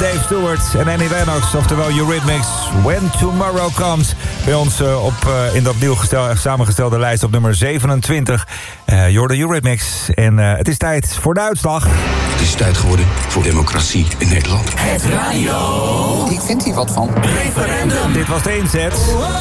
Dave Stewart en Annie Lennox, oftewel Eurythmics, When Tomorrow Comes. Bij ons in dat nieuw samengestelde lijst op nummer 27. You're the Eurythmics. En het is tijd voor de uitslag. Het is tijd geworden voor democratie in Nederland. Het radio. Ik vind hier wat van. Referendum. Dit was de inzet.